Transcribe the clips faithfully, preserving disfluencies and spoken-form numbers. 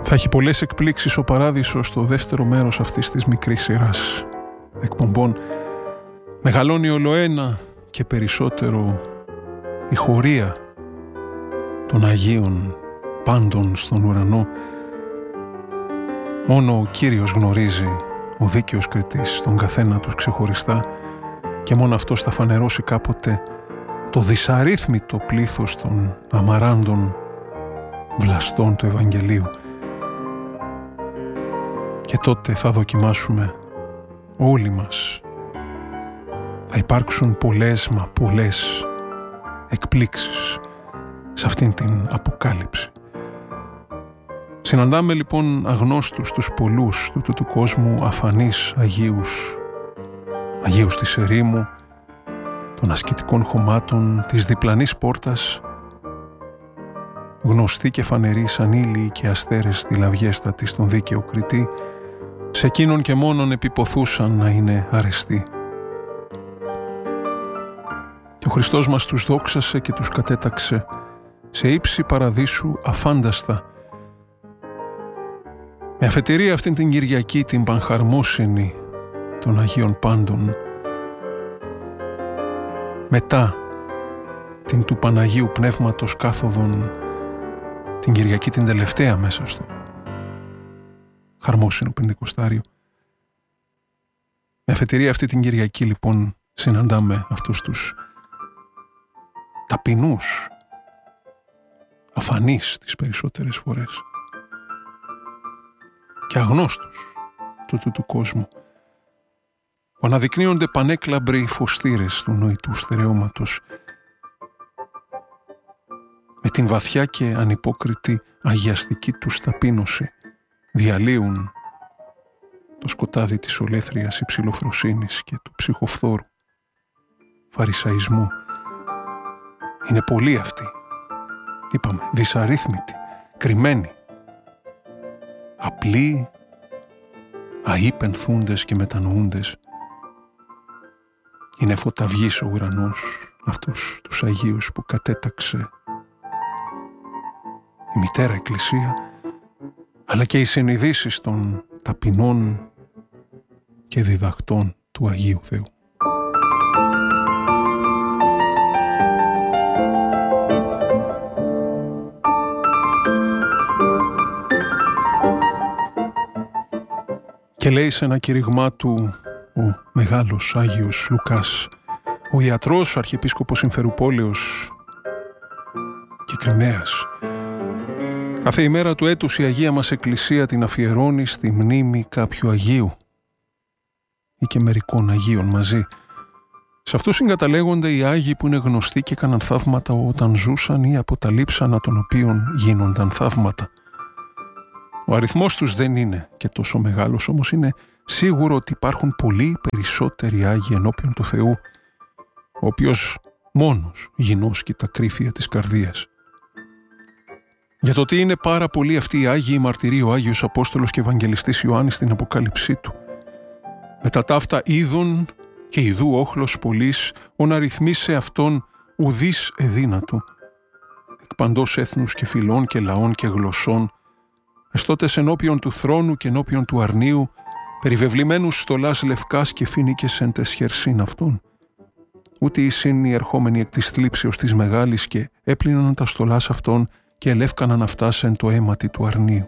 Θα έχει πολλές εκπλήξεις ο Παράδεισος στο δεύτερο μέρος αυτής της μικρής σειράς εκπομπών. Μεγαλώνει ολοένα και περισσότερο η χωρία των Αγίων πάντων στον ουρανό. Μόνο ο Κύριος γνωρίζει, ο δίκαιος κριτής, τον καθένα τους ξεχωριστά, και μόνο αυτός θα φανερώσει κάποτε το δυσαρρύθμιτο πλήθος των αμαράντων βλαστών του Ευαγγελίου. Και τότε θα δοκιμάσουμε όλοι μας. Θα υπάρξουν πολλές μα πολλές εκπλήξεις σε αυτήν την αποκάλυψη. Συναντάμε λοιπόν αγνώστους τους πολλούς του, του, του κόσμου, αφανείς Αγίους, Αγίους της ερήμου, των ασκητικών χωμάτων, της διπλανής πόρτας, γνωστοί και φανεροί σαν ήλιοι και αστέρες στη λαυγέστατη στον δίκαιο κριτή, σε εκείνον και μόνον επιποθούσαν να είναι αρεστοί. Και ο Χριστός μας τους δόξασε και τους κατέταξε σε ύψη παραδείσου αφάνταστα. Με αφετηρία αυτήν την Κυριακή, την πανχαρμόσυνη των Αγίων Πάντων, μετά την του Παναγίου Πνεύματος κάθοδον, την Κυριακή την τελευταία μέσα στο χαρμόσυνο Πεντηκοστάριο. Με αφετηρία αυτή την Κυριακή λοιπόν συναντάμε αυτούς τους ταπεινούς, αφανείς τις περισσότερες φορές και αγνώστους του, του, του κόσμου, που αναδεικνύονται πανέκλαμπροι φωστήρες του νοητού στερεώματος, με την βαθιά και ανυπόκριτη αγιαστική τους ταπείνωση διαλύουν το σκοτάδι της ολέθριας υψηλοφροσύνης και του ψυχοφθόρου φαρισαϊσμού. Είναι πολλοί αυτοί, είπαμε, δυσαρρύθμιτοι, κρυμμένοι, απλοί, αείπενθούντες και μετανοούντες. Είναι φωταυγής ο ουρανός αυτούς τους Αγίους που κατέταξε η Μητέρα Εκκλησία, αλλά και οι συνειδήσεις των ταπεινών και διδακτών του Αγίου Θεού. Και λέει σε ένα κηρυγμά του ο μεγάλος Άγιος Λουκάς, ο ιατρός, ο Αρχιεπίσκοπος Συμφερουπόλεως και Κριμαίας: κάθε ημέρα του έτους η Αγία μας Εκκλησία την αφιερώνει στη μνήμη κάποιου Αγίου ή και μερικών Αγίων μαζί. Σε αυτούς συγκαταλέγονται οι Άγιοι που είναι γνωστοί και έκαναν θαύματα όταν ζούσαν ή από τα λείψανα των οποίων γίνονταν θαύματα. Ο αριθμός τους δεν είναι και τόσο μεγάλος, όμως είναι σίγουρο ότι υπάρχουν πολύ περισσότεροι Άγιοι ενώπιον του Θεού, ο οποίος μόνος γινώσκει τα κρύφια της καρδίας. Για το τι είναι πάρα πολλοί αυτοί οι Άγιοι μαρτυρεί ο Άγιος Απόστολος και Ευαγγελιστής Ιωάννης στην Αποκάλυψή του. Μετά ταύτα είδων και ιδού όχλος πολλής, ον αριθμής σε αυτόν ουδής εδύνατο, εκ παντός έθνους και φυλών και λαών και γλωσσών, εστώτες ενώπιον του θρόνου και ενώπιον του αρνίου, περιβεβλημένους στολάς λευκάς και φοίνικες εν τες χερσίν αυτών. Ούτε εισήν οι ερχόμενοι εκ της θλίψεως της μεγάλης και έπλυναν τα στολάς αυτών και ελεύκαναν αυτά εν το αίματι του αρνίου.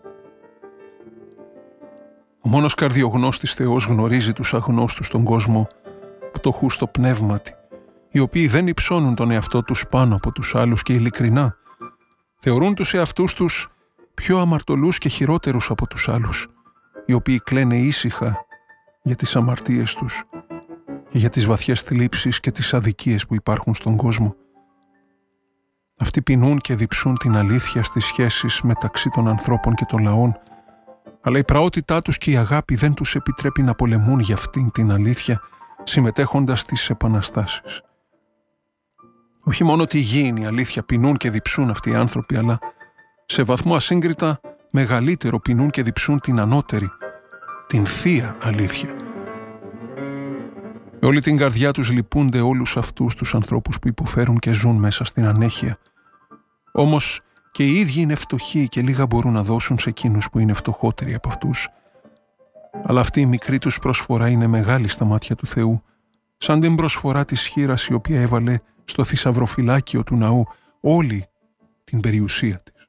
Ο μόνος καρδιογνώστης Θεός γνωρίζει τους αγνώστους στον κόσμο, πτωχούς στο πνεύματι, οι οποίοι δεν υψώνουν τον εαυτό τους πάνω από τους άλλους και ειλικρινά θεωρούν τους εαυτούς τους πιο αμαρτωλούς και χειρότερους από τους άλλους, οι οποίοι κλαίνε ήσυχα για τις αμαρτίες τους και για τις βαθιές θλίψεις και τις αδικίες που υπάρχουν στον κόσμο. Αυτοί πεινούν και διψούν την αλήθεια στις σχέσεις μεταξύ των ανθρώπων και των λαών, αλλά η πραότητά τους και η αγάπη δεν τους επιτρέπει να πολεμούν για αυτήν την αλήθεια, συμμετέχοντας στις επαναστάσεις. Όχι μόνο τη γη είναι η αλήθεια, πεινούν και διψούν αυτοί οι άνθρωποι, αλλά σε βαθμό ασύγκριτα μεγαλύτερο πεινούν και διψούν την ανώτερη, την θεία αλήθεια. Με όλη την καρδιά τους λυπούνται όλους αυτούς τους ανθρώπους που υποφέρουν και ζουν μέσα στην ανέχεια. Όμως και οι ίδιοι είναι φτωχοί και λίγα μπορούν να δώσουν σε εκείνους που είναι φτωχότεροι από αυτούς. Αλλά αυτή η μικρή τους προσφορά είναι μεγάλη στα μάτια του Θεού, σαν την προσφορά της χήρας η οποία έβαλε στο θησαυροφυλάκιο του ναού όλη την περιουσία της.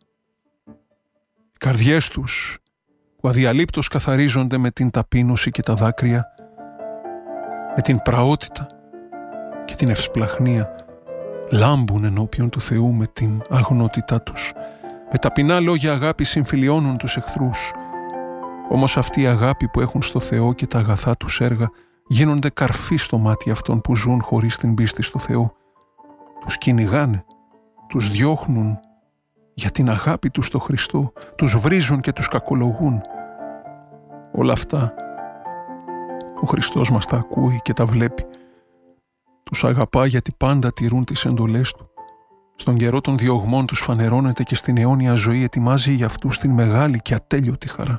Οι καρδιές τους, που αδιαλείπτως καθαρίζονται με την ταπείνωση και τα δάκρυα, με την πραότητα και την ευσπλαχνία, λάμπουν ενώπιον του Θεού με την αγνότητά τους. Με ταπεινά λόγια αγάπη συμφιλιώνουν τους εχθρούς. Όμως αυτή η αγάπη που έχουν στο Θεό και τα αγαθά τους έργα γίνονται καρφί στο μάτι αυτών που ζουν χωρίς την πίστη στο Θεό. Τους κυνηγάνε, τους διώχνουν για την αγάπη τους στο Χριστό, τους βρίζουν και τους κακολογούν. Όλα αυτά ο Χριστός μας τα ακούει και τα βλέπει. Τους αγαπά γιατί πάντα τηρούν τις εντολές Του. Στον καιρό των διωγμών τους φανερώνεται και στην αιώνια ζωή ετοιμάζει για αυτούς την μεγάλη και ατέλειωτη χαρά.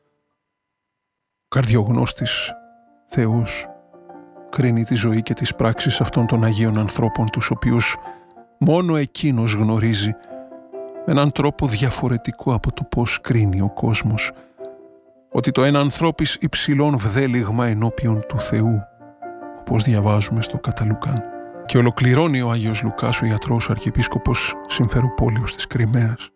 Ο καρδιογνώστης Θεός κρίνει τη ζωή και τις πράξεις αυτών των Αγίων ανθρώπων, τους οποίους μόνο Εκείνος γνωρίζει με έναν τρόπο διαφορετικό από το πώς κρίνει ο κόσμος, ότι το ένα ανθρώπις υψηλών βδέλιγμα ενώπιον του Θεού, όπως διαβάζουμε στο κατά Λουκάν. Και ολοκληρώνει ο Άγιος Λουκάς, ο ιατρός, ο Αρχιεπίσκοπος Συμφερουπόλεως της Κριμαίας.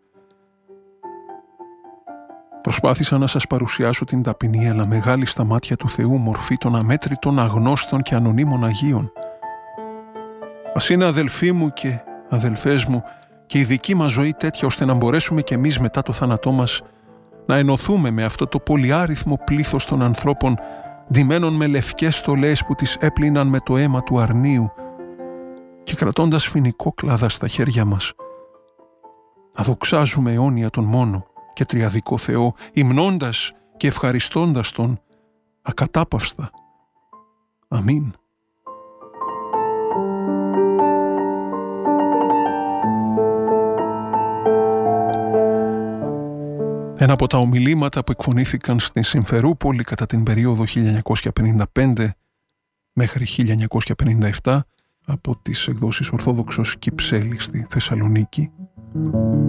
Προσπάθησα να σας παρουσιάσω την ταπεινή αλλά μεγάλη στα μάτια του Θεού μορφή των αμέτρητων αγνώστων και ανωνύμων Αγίων. Ας είναι αδελφοί μου και αδελφές μου και η δική μας ζωή τέτοια ώστε να μπορέσουμε κι εμείς μετά το θάνατό μας να ενωθούμε με αυτό το πολυάριθμο πλήθος των ανθρώπων ντυμένων με λευκές στολές που τις έπλυναν με το αίμα του αρνίου και κρατώντας φοινικό κλάδα στα χέρια μας, να δοξάζουμε αιώνια τον μόνο και τριαδικό Θεό, υμνώντας και ευχαριστώντας Τον ακατάπαυστα. Αμήν. Ένα από τα ομιλήματα που εκφωνήθηκαν στην Συμφερούπολη κατά την περίοδο χίλια εννιακόσια πενήντα πέντε μέχρι χίλια εννιακόσια πενήντα επτά από τις εκδόσεις Ορθόδοξος Κυψέλη στη Θεσσαλονίκη.